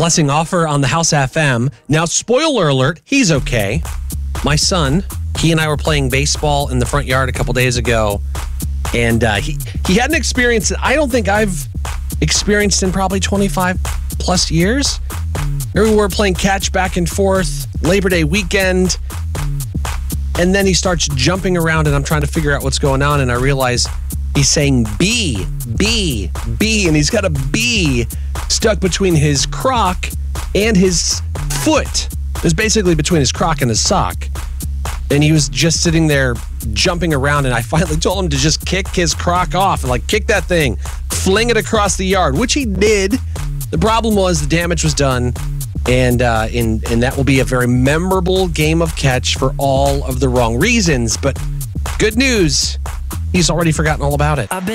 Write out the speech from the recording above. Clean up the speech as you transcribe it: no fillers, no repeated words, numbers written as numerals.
Blessing Offer on the House FM. Now, spoiler alert, he's okay. My son, he and I were playing baseball in the front yard a couple days ago, and he had an experience that I don't think I've experienced in probably 25 plus years. We were playing catch back and forth, Labor Day weekend, and then he starts jumping around, and I'm trying to figure out what's going on, and I realize he's saying B, B, B, and he's got a B stuck between his croc and his foot. It was basically between his croc and his sock. And he was just sitting there jumping around, and I finally told him to just kick his croc off and kick that thing, fling it across the yard, which he did. The problem was the damage was done, and that will be a very memorable game of catch for all of the wrong reasons. But good news, he's already forgotten all about it.